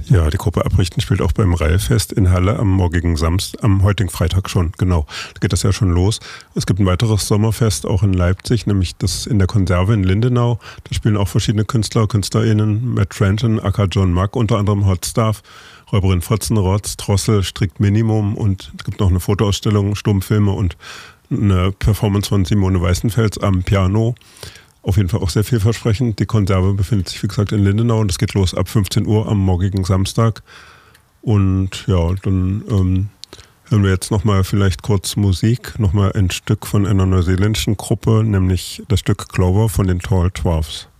Ja, die Gruppe Abrichten spielt auch beim Reihfest in Halle am heutigen Freitag schon, genau. Da geht das ja schon los. Es gibt ein weiteres Sommerfest auch in Leipzig, nämlich das in der Konserve in Lindenau. Da spielen auch verschiedene Künstler, KünstlerInnen, Matt Trenton, aka John Mack, unter anderem Hot Stuff, Räuberin Fotzenrotz, Drossel, Strikt Minimum, und es gibt noch eine Fotoausstellung, Stummfilme und eine Performance von Simone Weißenfels am Piano. Auf jeden Fall auch sehr vielversprechend. Die Konserve befindet sich, wie gesagt, in Lindenau und es geht los ab 15 Uhr am morgigen Samstag. Und ja, dann hören wir jetzt nochmal vielleicht kurz Musik, nochmal ein Stück von einer neuseeländischen Gruppe, nämlich das Stück Clover von den Tall Dwarfs.